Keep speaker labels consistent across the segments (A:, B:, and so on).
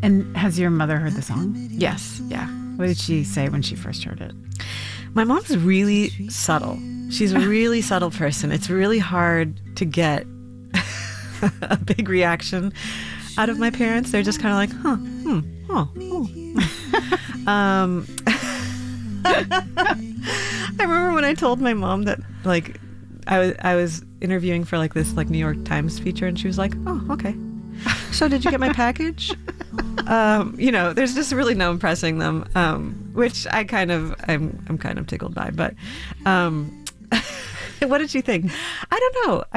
A: And has your mother heard the song?
B: Yes. Yeah.
A: What did she say when she first heard it?
B: My mom's really subtle. She's a really subtle person. It's really hard to get a big reaction out of my parents. They're just kind of like, huh, I remember when I told my mom that, like, I was interviewing for like this like New York Times feature, and she was like, oh, okay. So did you get my package? There's just really no impressing them, which I'm kind of tickled by. But what did she think? I don't know.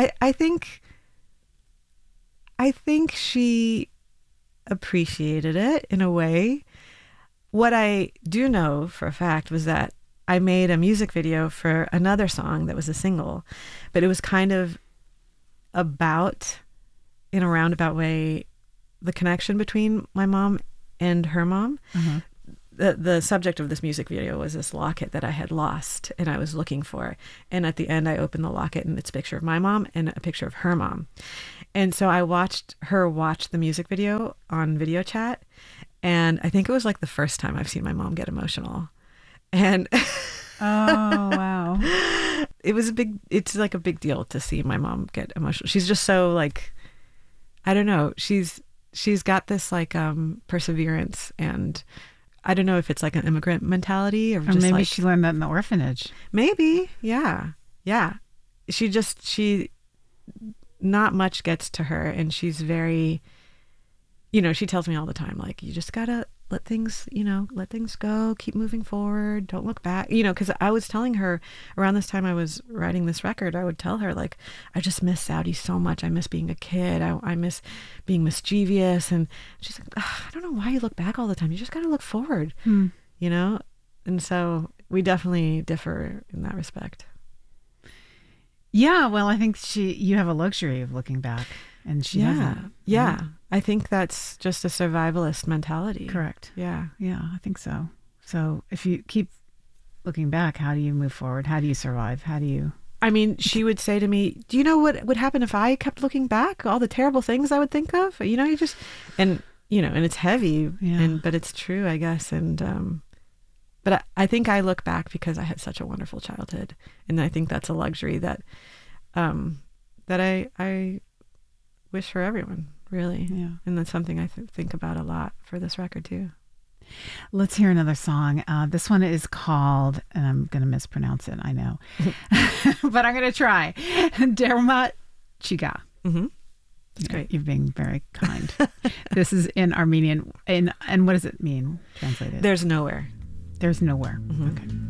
B: I think she appreciated it in a way. What I do know for a fact was that I made a music video for another song that was a single, but it was kind of about, in a roundabout way, the connection between my mom and her mom. Mm-hmm. The subject of this music video was this locket that I had lost and I was looking for. And at the end, I opened the locket and it's a picture of my mom and a picture of her mom. And so I watched her watch the music video on video chat. And I think it was like the first time I've seen my mom get emotional. And
A: oh, wow.
B: It's like a big deal to see my mom get emotional. She's just so like, I don't know. She's got this like perseverance, and I don't know if it's like an immigrant mentality or just
A: maybe
B: like,
A: she learned that in the orphanage.
B: Maybe. Yeah. Yeah. She not much gets to her, and she's very, she tells me all the time, like, you just gotta let things go, keep moving forward, don't look back, because I was telling her around this time I was writing this record, I would tell her, like, I just miss Saudi so much. I miss being a kid. I miss being mischievous. And she's like, I don't know why you look back all the time. You just got to look forward, And so we definitely differ in that respect.
A: Yeah. Well, I think you have a luxury of looking back, and she doesn't.
B: Yeah.
A: Right?
B: I think that's just a survivalist mentality.
A: Correct.
B: Yeah.
A: Yeah, I think so. So if you keep looking back, how do you move forward? How do you survive? How do you...
B: I mean, she would say to me, do you know what would happen if I kept looking back? All the terrible things I would think of? You just... And, and it's heavy, but it's true, I guess. And, but I think I look back because I had such a wonderful childhood. And I think that's a luxury that I wish for everyone. Really. Yeah. And that's something I think about a lot for this record too.
A: Let's hear another song. This one is called, and I'm going to mispronounce it, I know, but I'm going to try. Dermat Chiga.
B: Mm-hmm. That's great.
A: You're being very kind. This is in Armenian. And what does it mean translated?
B: There's nowhere.
A: There's nowhere.
B: Mm-hmm.
A: Okay.